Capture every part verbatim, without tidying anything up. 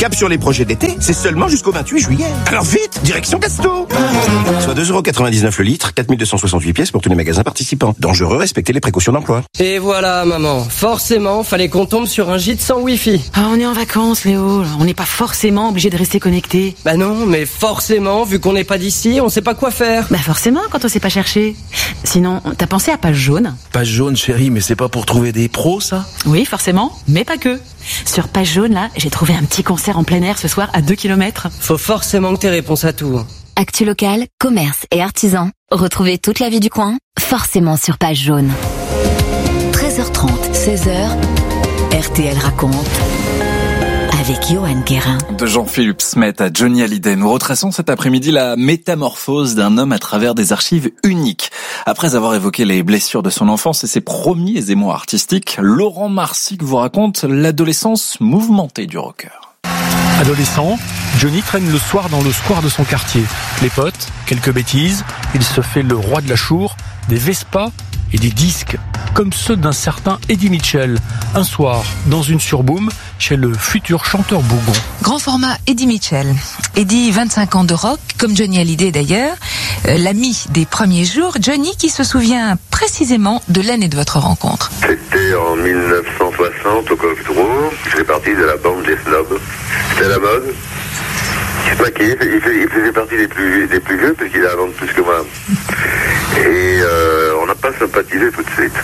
Cap sur les projets d'été, c'est seulement jusqu'au vingt-huit juillet. Alors vite, direction Casto. Soit deux euros quatre-vingt-dix-neuf le litre, quatre mille deux cent soixante-huit pièces pour tous les magasins participants. Dangereux, respectez les précautions d'emploi. Et voilà, maman. Forcément, fallait qu'on tombe sur un gîte sans wifi. Ah, on est en vacances, Léo. On n'est pas forcément obligé de rester connecté. Bah non, mais forcément, vu qu'on n'est pas d'ici, on sait pas quoi faire. Bah forcément, quand on sait pas chercher. Sinon, t'as pensé à Page Jaune? Page Jaune, chérie, mais c'est pas pour trouver des pros, ça? Oui, forcément, mais pas que. Sur Page Jaune, là, j'ai trouvé un petit concert en plein air ce soir à deux kilomètres. Faut forcément que t'aies réponse à tout. Actu local, commerce et artisans. Retrouvez toute la vie du coin, forcément sur Page Jaune. treize heures trente, seize heures, R T L raconte. Avec Johan Guérin. De Jean-Philippe Smet à Johnny Hallyday, nous retraçons cet après-midi la métamorphose d'un homme à travers des archives uniques. Après avoir évoqué les blessures de son enfance et ses premiers émois artistiques, Laurent Marsic vous raconte l'adolescence mouvementée du rocker. Adolescent, Johnny traîne le soir dans le square de son quartier. Les potes, quelques bêtises, il se fait le roi de la chour, des Vespa et des disques, comme ceux d'un certain Eddie Mitchell. Un soir, dans une surboom, chez le futur chanteur bougon. Grand format Eddie Mitchell. Eddie, vingt-cinq ans de rock, comme Johnny Hallyday d'ailleurs. Euh, l'ami des premiers jours, Johnny qui se souvient précisément de l'année de votre rencontre. C'était en mille neuf cent soixante au Cocteau. Je fais partie de la bande des snobs. C'était la mode. Il se maquillait, il faisait, il faisait partie des plus, des plus vieux parce qu'il a un an de plus que moi. Et euh, on n'a pas sympathisé tout de suite.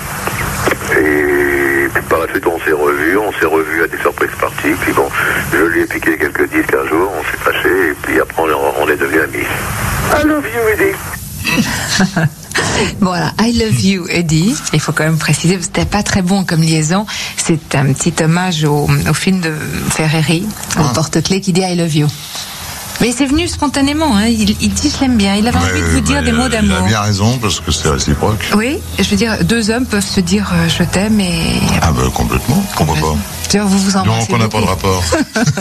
Et puis par la suite on s'est revus, on s'est revus à des surprises parties. Puis bon, je lui ai piqué quelques disques un jour, on s'est fâchés et puis après on, on est devenus amis. I love you, Eddie. Voilà, I love you, Eddie. Il faut quand même préciser, que c'était pas très bon comme liaison. C'est un petit hommage au, au film de Ferreri, le ah. porte-clés qui dit I love you. Mais c'est venu spontanément, hein. il, il dit je l'aime bien, il avait mais, envie de vous dire des mots d'amour. Il a bien raison parce que c'est réciproque. Oui, je veux dire, deux hommes peuvent se dire euh, je t'aime et... Ah ben complètement, pourquoi pas. Vous vous embrassez. Donc on n'a pas de rapport.